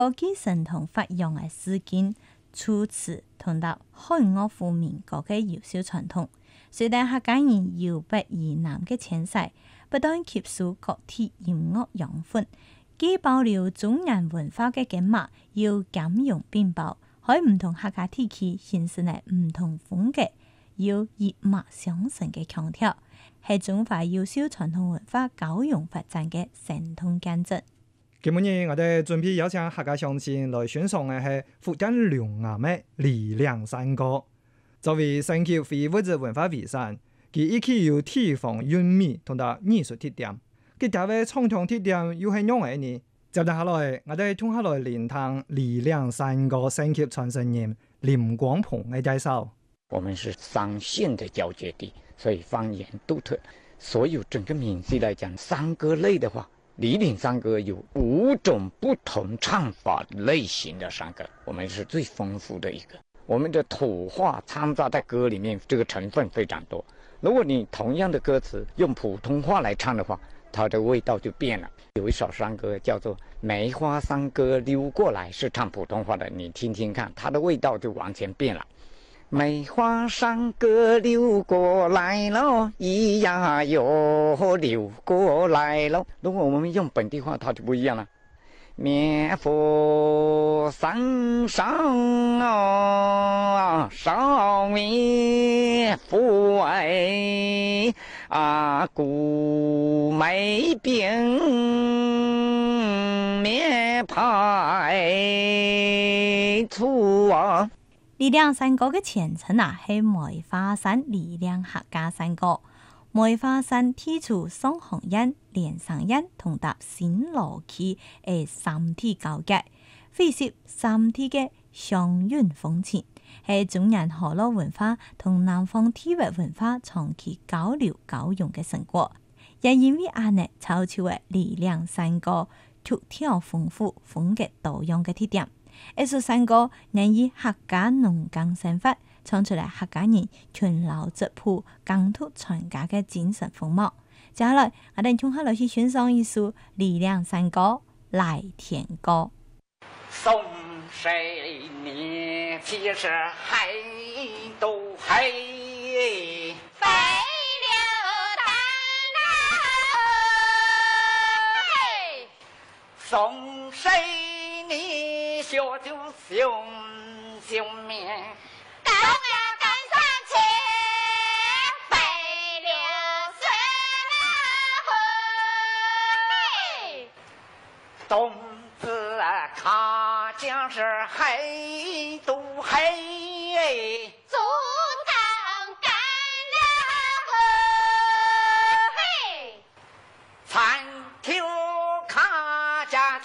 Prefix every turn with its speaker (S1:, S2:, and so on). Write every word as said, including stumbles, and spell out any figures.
S1: 國際神童發揚嘅事件，初次同到海外富民國嘅優秀傳統。雖然客家人由北而南嘅遷徙，不但吸收各地音樂養分，既保留中原文化嘅根脈，又兼容並包，喺唔同客家地區形成嚟唔同風格，要一脈相承嘅強調，係中華優秀傳統文化高揚發展嘅神通見證。
S2: 今日我哋準備邀請客家鄉親來欣賞嘅係福建龍岩嘅梨兩山歌。作為省級非物質文化遺產，佢亦具有地方韻味同埋藝術特點。佢大位傳統特點又係樣嘅呢？接下來我哋聽下來聆聽梨兩山歌省級傳承人林光鵬嘅介紹。
S3: 我們是三縣的交界地，所以方言獨特。所有整個閩西來講，山歌類的話，梨嶺山歌有五種不同唱法類型的山歌，我們是最豐富的一個。我們的土話摻雜在歌裏面，這個成分非常多。如果你同樣的歌詞用普通話來唱的話，它的味道就變了。有一首山歌叫做《梅花山歌溜過來》，是唱普通話的，你聽聽看，它的味道就完全變了。梅花山歌溜過來了，咿呀喲溜過來了。如果我們用本地話，它就不一樣了。面佛山上啊，上面佛哎啊，古梅邊面排出啊。
S1: 梨兩山歌嘅前稱啊，係梅花山梨兩客家山歌。梅花山地處雙紅蔭、連上蔭同搭新羅區嘅三地交界，非攝三地嘅鄉韻風情，係中原河洛文化同南方地域文化長期交流交融嘅成果。也因為安尼，造就嘅梨兩山歌曲調豐富、風格多樣嘅特點。呢首山歌能以客家農耕生活，唱出嚟客家人勤勞質樸、耕土傳家嘅精神風貌。接下來，我哋聽下來去欣賞一首梨兩山歌《來田歌》。
S3: 送誰你其實還都還
S4: 飛流丹啊，
S3: 送誰你學就胸胸面
S4: 高呀趕上去，飛流水啊，
S3: 東子啊，卡將是海都海。